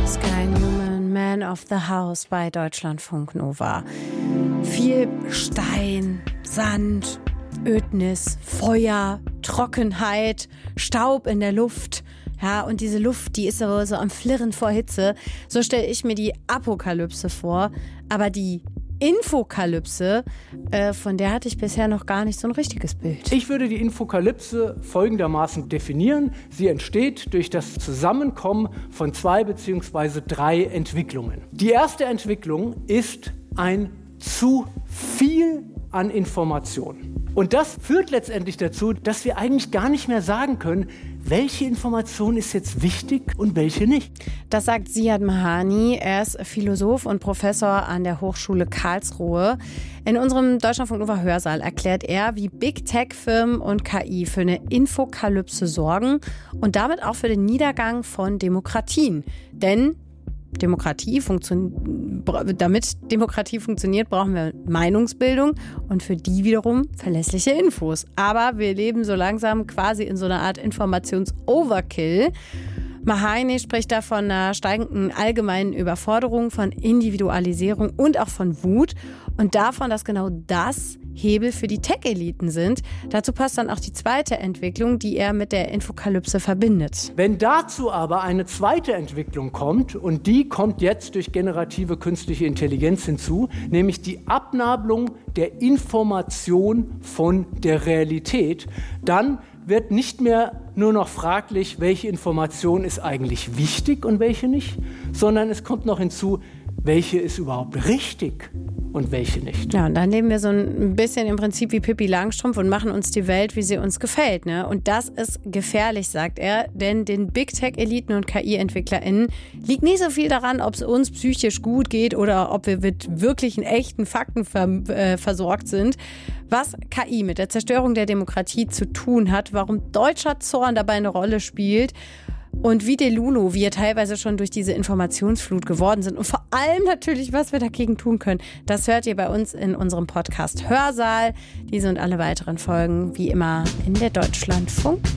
Sky Newman, Man of the House bei Deutschlandfunk Nova. Viel Stein, Sand, Ödnis, Feuer, Trockenheit, Staub in der Luft. Ja, und diese Luft, die ist so am Flirren vor Hitze. So stelle ich mir die Apokalypse vor. Aber die Infokalypse, von der hatte ich bisher noch gar nicht so ein richtiges Bild. Ich würde die Infokalypse folgendermaßen definieren. Sie entsteht durch das Zusammenkommen von 2 bzw. 3 Entwicklungen. Die erste Entwicklung ist ein zu viel an Informationen. Und das führt letztendlich dazu, dass wir eigentlich gar nicht mehr sagen können, welche Information ist jetzt wichtig und welche nicht. Das sagt Ziad Mahani. Er ist Philosoph und Professor an der Hochschule Karlsruhe. In unserem Deutschlandfunk Nova Hörsaal erklärt er, wie Big Tech-Firmen und KI für eine Infokalypse sorgen und damit auch für den Niedergang von Demokratien. Denn damit Demokratie funktioniert, brauchen wir Meinungsbildung und für die wiederum verlässliche Infos. Aber wir leben so langsam quasi in so einer Art Informations-Overkill. Mahani spricht da von einer steigenden allgemeinen Überforderung, von Individualisierung und auch von Wut und davon, dass genau das Hebel für die Tech-Eliten sind. Dazu passt dann auch die zweite Entwicklung, die er mit der Infokalypse verbindet. Wenn dazu aber eine zweite Entwicklung kommt, und die kommt jetzt durch generative künstliche Intelligenz hinzu, nämlich die Abnabelung der Information von der Realität, dann wird nicht mehr nur noch fraglich, welche Information ist eigentlich wichtig und welche nicht, sondern es kommt noch hinzu, welche ist überhaupt richtig und welche nicht. Ja, und dann leben wir so ein bisschen im Prinzip wie Pippi Langstrumpf und machen uns die Welt, wie sie uns gefällt. Ne? Und das ist gefährlich, sagt er, denn den Big-Tech-Eliten und KI-EntwicklerInnen liegt nicht so viel daran, ob es uns psychisch gut geht oder ob wir mit wirklichen, echten Fakten versorgt sind. Was KI mit der Zerstörung der Demokratie zu tun hat, warum deutscher Zorn dabei eine Rolle spielt und wie Delulu, wir teilweise schon durch diese Informationsflut geworden sind und vor allem natürlich, was wir dagegen tun können, das hört ihr bei uns in unserem Podcast Hörsaal. Diese und alle weiteren Folgen wie immer in der Deutschlandfunk